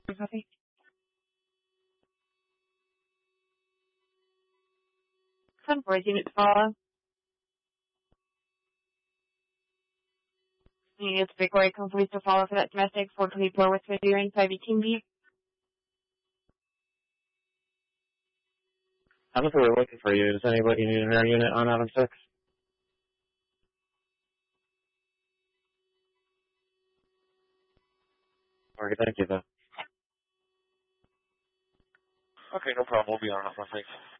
Copy. 10-4 unit to follow. Units Victoria companies to follow for that domestic 424 with Viduring 518B. Honestly, we're looking for you. Does anybody need an air unit on Adam 6? Alright, thank you, though. Okay, no problem. We'll be on it. Thanks.